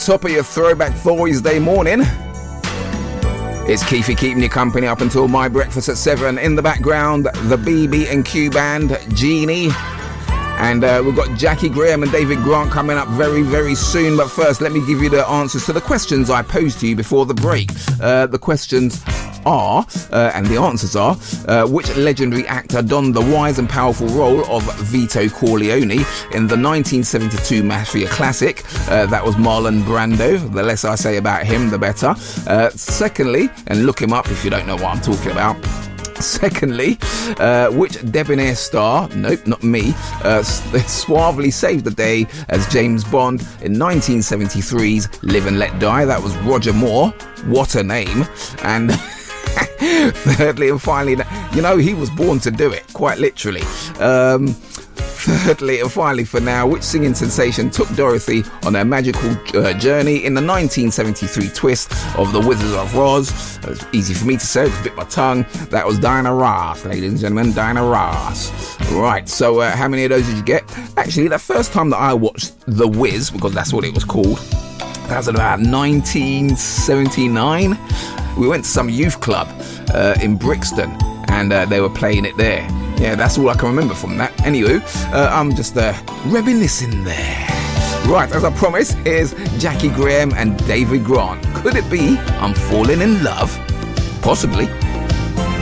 top of your Throwback Thursday morning. It's Keefy keeping you company up until my breakfast at 7. In the background, the BB&Q band, Genie. And we've got Jackie Graham and David Grant coming up very, very soon. But first, let me give you the answers to the questions I posed to you before the break. The questions are, and the answers are, which legendary actor donned the wise and powerful role of Vito Corleone in the 1972 Mafia classic? That was Marlon Brando. The less I say about him, the better. Secondly, and look him up if you don't know what I'm talking about. Secondly, which debonair star, nope, not me, suavely saved the day as James Bond in 1973's Live and Let Die? That was Roger Moore. What a name. And thirdly and finally, you know, he was born to do it, quite literally. Thirdly and finally for now, which singing sensation took Dorothy on her magical journey in the 1973 twist of The Wizard of Oz? It's easy for me to say, just bit my tongue. That was Diana Ross, ladies and gentlemen, Diana Ross. Right, so how many of those did you get? Actually, the first time that I watched The Wiz, because that's what it was called, that was about 1979. We went to some youth club in Brixton, and they were playing it there. Yeah, that's all I can remember from that. Anywho, I'm just reminiscing there. Right, as I promised, here's Jackie Graham and David Grant. Could it be I'm falling in love? Possibly.